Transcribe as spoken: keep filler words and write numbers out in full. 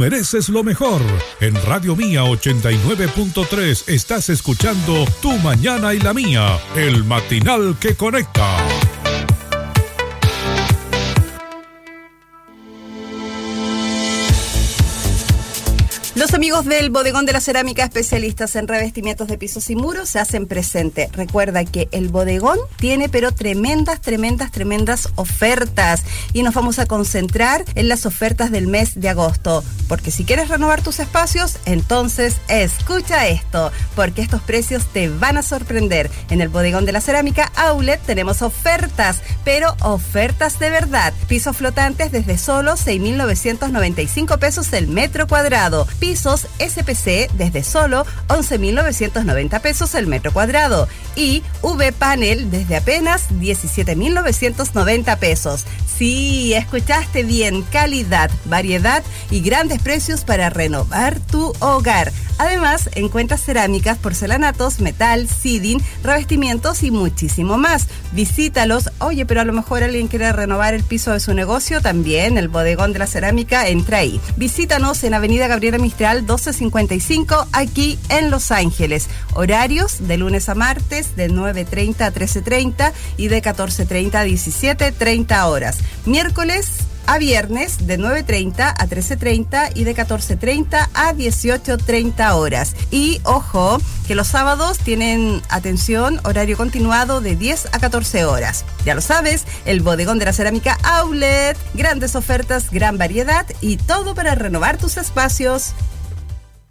mereces lo mejor. En Radio Mía ochenta y nueve punto tres estás escuchando Tu Mañana y la Mía, el matinal que conecta. Los amigos del Bodegón de la Cerámica, especialistas en revestimientos de pisos y muros, se hacen presente. Recuerda que el Bodegón tiene pero tremendas, tremendas, tremendas ofertas. Y nos vamos a concentrar en las ofertas del mes de agosto. Porque si quieres renovar tus espacios, entonces escucha esto. Porque estos precios te van a sorprender. En el Bodegón de la Cerámica Outlet tenemos ofertas, pero ofertas de verdad. Pisos flotantes desde solo seis mil novecientos noventa y cinco pesos el metro cuadrado. Pisos S P C desde solo once mil novecientos noventa pesos el metro cuadrado y V-Panel desde apenas diecisiete mil novecientos noventa pesos. Sí, escuchaste bien, calidad, variedad y grandes precios para renovar tu hogar. Además, encuentras cerámicas, porcelanatos, metal, siding, revestimientos y muchísimo más. Visítalos. Oye, pero a lo mejor alguien quiere renovar el piso de su negocio, también el Bodegón de la Cerámica entra ahí. Visítanos en Avenida Gabriela Mistral doce cincuenta y cinco, aquí en Los Ángeles. Horarios de lunes a martes de nueve treinta a trece treinta y de catorce treinta a diecisiete treinta horas. Miércoles a viernes de nueve treinta a trece treinta y de catorce treinta a dieciocho treinta horas. Y ojo, que los sábados tienen atención, horario continuado de diez a catorce horas. Ya lo sabes, el Bodegón de la Cerámica Outlet, grandes ofertas, gran variedad y todo para renovar tus espacios.